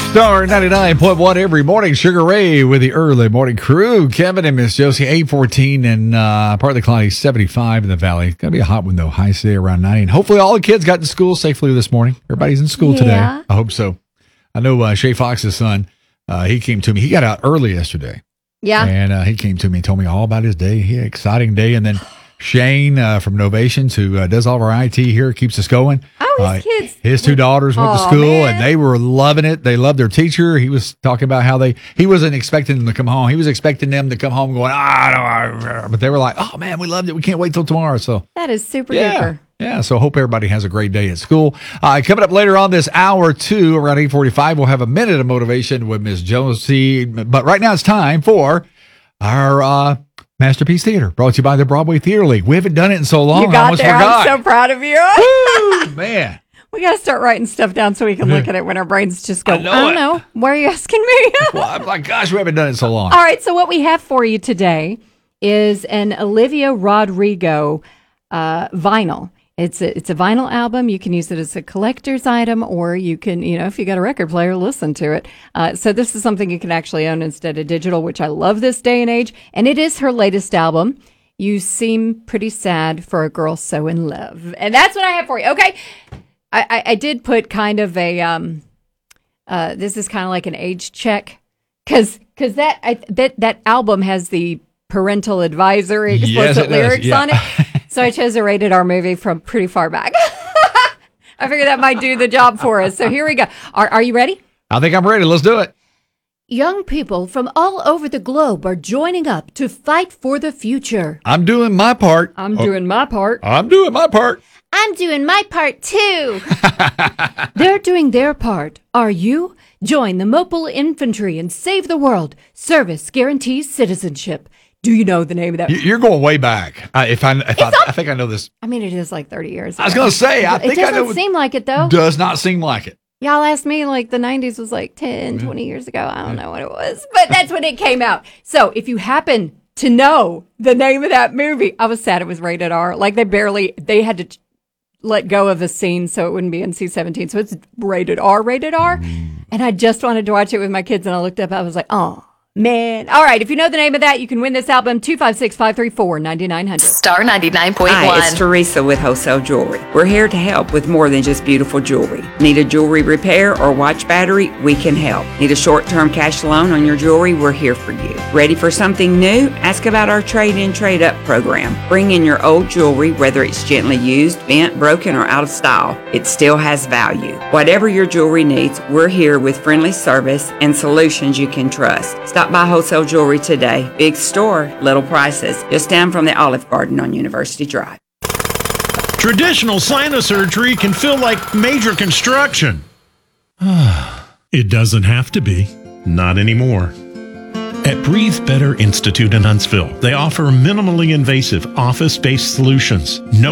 Star 99.1 every morning. Sugar Ray with the early morning crew. Kevin and Miss Josie, 814 and partly cloudy, 75 in the valley. Going to be a hot one, though. High today around 90. And hopefully all the kids got to school safely this morning. Everybody's in school today. I hope so. I know Shay Fox's son, he came to me. He got out early yesterday. Yeah. And he came to me and told me all about his day. He had an exciting day. And then Shane from Novations, who does all of our IT here, keeps us going. Oh, his kids. His two daughters went to school, and they were loving it. They loved their teacher. He was talking about how he wasn't expecting them to come home. He was expecting them to come home going, but they were like, oh, man, we loved it. We can't wait till tomorrow. So that is super duper. Yeah, so hope everybody has a great day at school. Coming up later on this hour, too, around 8:45, we'll have a minute of motivation with Miss Josie. But right now it's time for our Masterpiece Theater, brought to you by the Broadway Theater League. We haven't done it in so long. You got there. I'm so proud of you. Woo, man. We got to start writing stuff down so we can look at it when our brains just go, I don't know. Why are you asking me? Well, I'm like, gosh, we haven't done it in so long. All right, so what we have for you today is an Olivia Rodrigo vinyl. It's a vinyl album. You can use it as a collector's item, or you can, if you got a record player, listen to it. So this is something you can actually own instead of digital, which I love this day and age. And it is her latest album. You Seem Pretty Sad for a Girl So in Love. And that's what I have for you. Okay. I did put kind of a, this is kind of like an age check. Cause that album has the parental advisory explicit lyrics on it. So I chose a rated R movie from pretty far back. I figured that might do the job for us. So here we go. Are you ready? I think I'm ready. Let's do it. Young people from all over the globe are joining up to fight for the future. I'm doing my part. I'm doing my part. I'm doing my part. I'm doing my part too. They're doing their part. Are you? Join the Mobile Infantry and save the world. Service guarantees citizenship. Do you know the name of that? You're going way back. I think I know this. I mean, it is like 30 years ago. I was going to say, I think I know. It doesn't seem like it, though. Does not seem like it. Y'all asked me, like, the 90s was like 10, 20 years ago. I don't know what it was, but that's when it came out. So if you happen to know the name of that movie, I was sad it was rated R. Like, they had to let go of a scene so it wouldn't be NC-17. So it's rated R. And I just wanted to watch it with my kids, and I looked up, I was like, oh. Man. All right. If you know the name of that, you can win this album, 256-534-9900. Star 99.1. Hi, it's Teresa with Wholesale Jewelry. We're here to help with more than just beautiful jewelry. Need a jewelry repair or watch battery? We can help. Need a short-term cash loan on your jewelry? We're here for you. Ready for something new? Ask about our trade-in, trade-up program. Bring in your old jewelry, whether it's gently used, bent, broken, or out of style. It still has value. Whatever your jewelry needs, we're here with friendly service and solutions you can trust. Stop by Wholesale Jewelry today. Big store, little prices. Just down from the Olive Garden on University Drive. Traditional sinus surgery can feel like major construction. It doesn't have to be. Not anymore. At Breathe Better Institute in Huntsville, they offer minimally invasive office-based solutions. No